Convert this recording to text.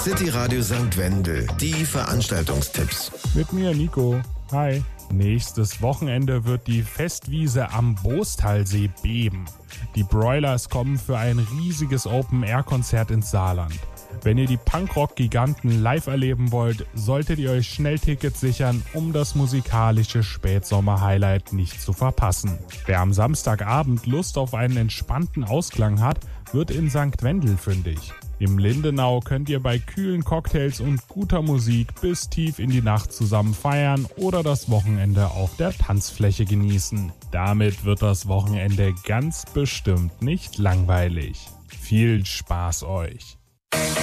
City Radio St. Wendel, die Veranstaltungstipps. Mit mir Nico. Hi. Nächstes Wochenende wird die Festwiese am Bostalsee beben. Die Broilers kommen für ein riesiges Open-Air-Konzert ins Saarland. Wenn ihr die Punkrock-Giganten live erleben wollt, solltet ihr euch schnell Tickets sichern, um das musikalische Spätsommer-Highlight nicht zu verpassen. Wer am Samstagabend Lust auf einen entspannten Ausklang hat, wird in St. Wendel fündig. Im Lindenau könnt ihr bei kühlen Cocktails und guter Musik bis tief in die Nacht zusammen feiern oder das Wochenende auf der Tanzfläche genießen. Damit wird das Wochenende ganz bestimmt nicht langweilig. Viel Spaß euch!